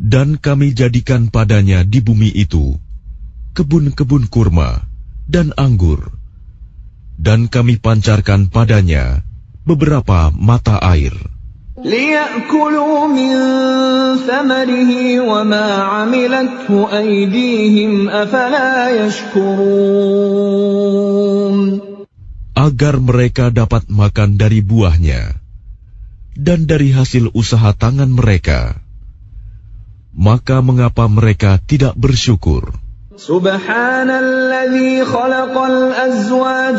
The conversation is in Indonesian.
Dan kami jadikan padanya di bumi itu kebun-kebun kurma dan anggur, dan kami pancarkan padanya beberapa mata air. لِيَأْكُلُوا مِنْ ثَمَرِهِ وَمَا عَمِلَتْهُ أَيْدِيهِمْ أَفَلَا يَشْكُرُونَ. Agar mereka dapat makan dari buahnya dan dari hasil usaha tangan mereka. Maka mengapa mereka tidak bersyukur? Subhanalladzi khalaqal azwaj